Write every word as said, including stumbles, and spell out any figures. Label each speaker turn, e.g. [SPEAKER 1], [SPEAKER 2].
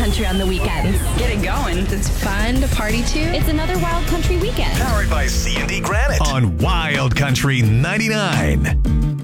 [SPEAKER 1] country on the weekends.
[SPEAKER 2] Get it going.
[SPEAKER 3] It's fun to party to.
[SPEAKER 1] It's another Wild Country weekend.
[SPEAKER 4] Powered by C and D Granite on Wild Country ninety-nine.